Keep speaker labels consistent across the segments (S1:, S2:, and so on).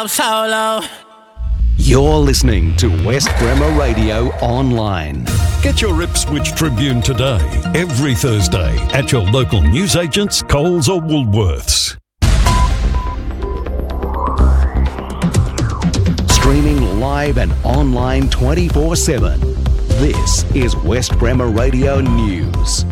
S1: Solo.
S2: You're listening to West Bremer Radio Online.
S3: Get your Ipswich Tribune today, every Thursday, at your local newsagents, Coles or Woolworths.
S2: Streaming live and online 24/7. This is West Bremer Radio News.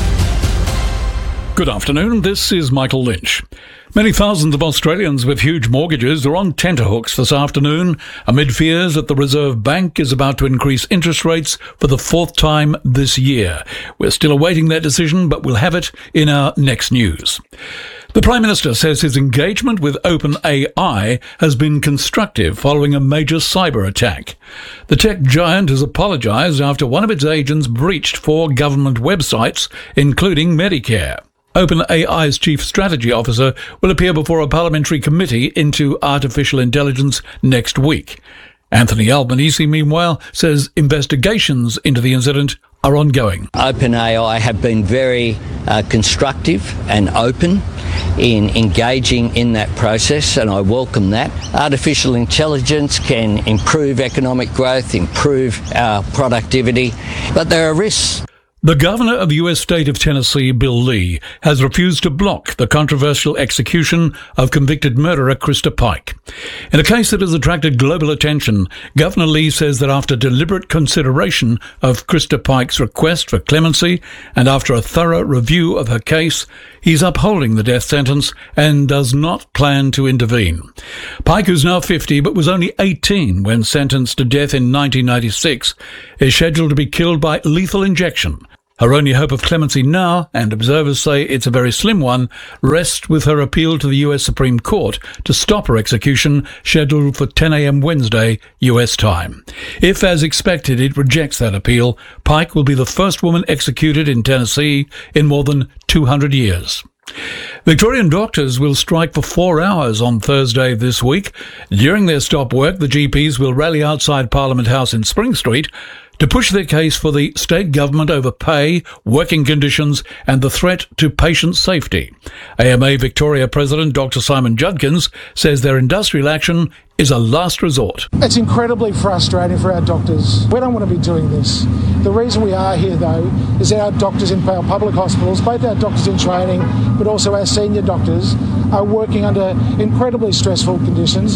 S4: Good afternoon, this is Michael Lynch. Many thousands of Australians with huge mortgages are on tenterhooks this afternoon amid fears that the Reserve Bank is about to increase interest rates for the fourth time this year. We're still awaiting that decision, but we'll have it in our next news. The Prime Minister says his engagement with OpenAI has been constructive following a major cyber attack. The tech giant has apologised after one of its agents breached 4 government websites, including Medicare. OpenAI's Chief Strategy Officer will appear before a parliamentary committee into artificial intelligence next week. Anthony Albanese, meanwhile, says investigations into the incident are ongoing.
S5: OpenAI have been very constructive and open in engaging in that process, and I welcome that. Artificial intelligence can improve economic growth, improve our productivity, but there are risks.
S4: The governor of the U.S. state of Tennessee, Bill Lee, has refused to block the controversial execution of convicted murderer Krista Pike. In a case that has attracted global attention, Governor Lee says that after deliberate consideration of Krista Pike's request for clemency and after a thorough review of her case, he's upholding the death sentence and does not plan to intervene. Pike, who's now 50 but was only 18 when sentenced to death in 1996, is scheduled to be killed by lethal injection. Her only hope of clemency now, and observers say it's a very slim one, rests with her appeal to the US Supreme Court to stop her execution, scheduled for 10 a.m. Wednesday, US time. If, as expected, it rejects that appeal, Pike will be the first woman executed in Tennessee in more than 200 years. Victorian doctors will strike for 4 hours on Thursday this week. During their stop work, the GPs will rally outside Parliament House in Spring Street to push their case for the state government over pay, working conditions and the threat to patient safety. AMA Victoria President Dr Simon Judkins says their industrial action is a last resort.
S6: It's incredibly frustrating for our doctors. We don't want to be doing this. The reason we are here, though, is our doctors in our public hospitals, both our doctors in training, but also our senior doctors, are working under incredibly stressful conditions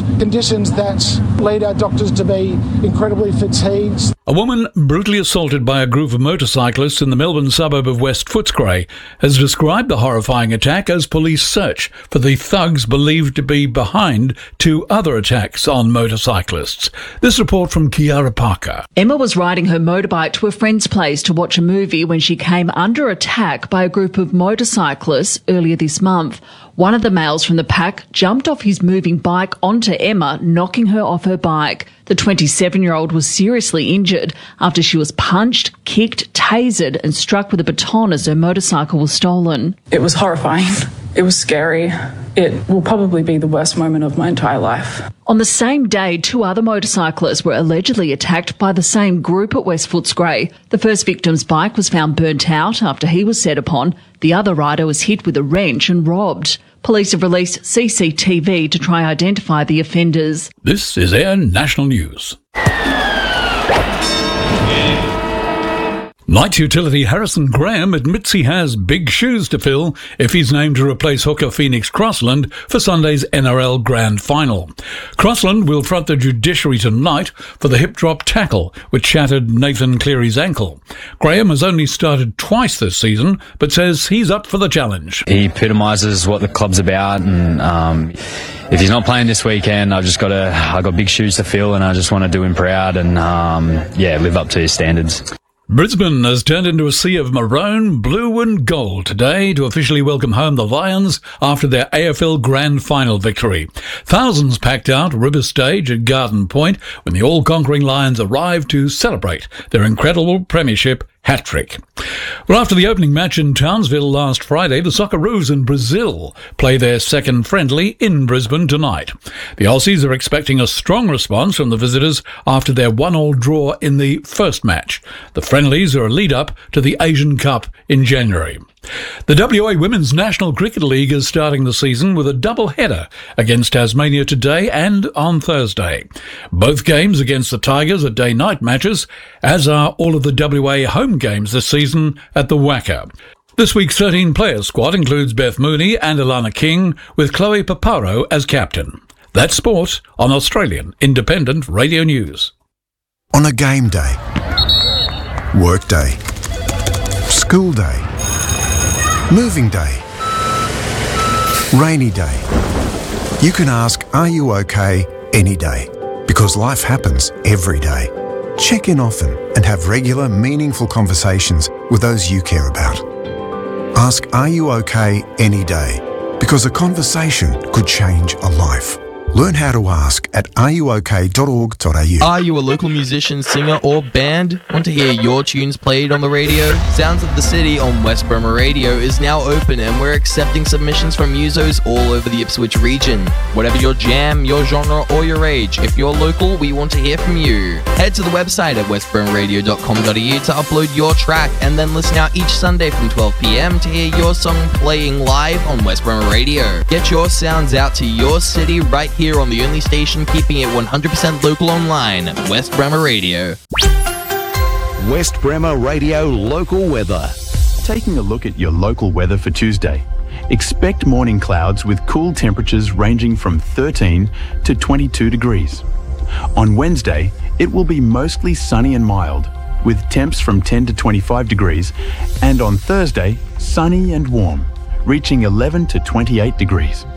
S6: that lead our doctors to be incredibly fatigued.
S4: A woman brutally assaulted by a group of motorcyclists in the Melbourne suburb of West Footscray has described the horrifying attack as police search for the thugs believed to be behind 2 other attacks on motorcyclists. This report from Kiara Parker.
S7: Emma was riding her motorbike to a friend's place to watch a movie when she came under attack by a group of motorcyclists earlier this month. One of the males from the pack jumped off his moving bike onto Emma, knocking her off her bike. The 27-year-old was seriously injured after she was punched, kicked, tasered and struck with a baton as her motorcycle was stolen.
S8: It was horrifying. It was scary. It will probably be the worst moment of my entire life.
S7: On the same day, 2 other motorcyclists were allegedly attacked by the same group at West Footscray. The first victim's bike was found burnt out after he was set upon. The other rider was hit with a wrench and robbed. Police have released CCTV to try identify the offenders.
S4: This is Air National News. Knights utility Harrison Graham admits he has big shoes to fill if he's named to replace hooker Phoenix Crossland for Sunday's NRL Grand Final. Crossland will front the judiciary tonight for the hip-drop tackle, which shattered Nathan Cleary's ankle. Graham has only started twice this season, but says he's up for the challenge.
S9: He epitomises what the club's about, and if he's not playing this weekend, I got big shoes to fill, and I just want to do him proud and live up to his standards.
S4: Brisbane has turned into a sea of maroon, blue and gold today to officially welcome home the Lions after their AFL Grand Final victory. Thousands packed out River Stage at Garden Point when the all-conquering Lions arrived to celebrate their incredible premiership hat-trick. Well, after the opening match in Townsville last Friday, the Socceroos in Brazil play their second friendly in Brisbane tonight. The Aussies are expecting a strong response from the visitors after their 1-1 draw in the first match. The friendlies are a lead-up to the Asian Cup in January. The WA Women's National Cricket League is starting the season with a double-header against Tasmania today and on Thursday. Both games against the Tigers are day-night matches, as are all of the WA home games this season at the WACA. This week's 13-player squad includes Beth Mooney and Alana King, with Chloe Paparo as captain. That's sport on Australian Independent Radio News.
S1: On a game day, work day, school day, moving day, rainy day, you can ask, are you okay, any day? Because life happens every day. Check in often and have regular, meaningful conversations with those you care about. Ask, are you okay, any day? Because a conversation could change a life. Learn how to ask at areyook.org.au.
S10: Are you a local musician, singer or band? Want to hear your tunes played on the radio? Sounds of the City on West Bremer Radio is now open and we're accepting submissions from musos all over the Ipswich region. Whatever your jam, your genre or your age, if you're local, we want to hear from you. Head to the website at westbremerradio.com.au to upload your track and then listen out each Sunday from 12 p.m. to hear your song playing live on West Bremer Radio. Get your sounds out to your city right here on the only station keeping it 100% local online, West Bremer Radio.
S2: West Bremer Radio local weather.
S11: Taking a look at your local weather for Tuesday. Expect morning clouds with cool temperatures ranging from 13 to 22 degrees. On Wednesday, it will be mostly sunny and mild, with temps from 10 to 25 degrees, and on Thursday, sunny and warm, reaching 11 to 28 degrees.